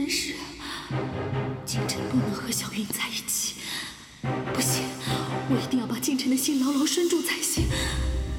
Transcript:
是，京晨不能和小云在一起。不行，我一定要把京晨的心牢牢拴住才行。